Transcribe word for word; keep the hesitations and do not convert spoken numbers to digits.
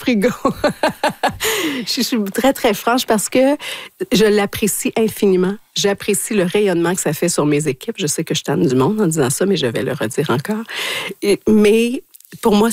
frigo. Je suis très, très franche parce que je l'apprécie infiniment. J'apprécie le rayonnement que ça fait sur mes équipes. Je sais que je tanne du monde en disant ça, mais je vais le redire encore. Et, mais pour moi,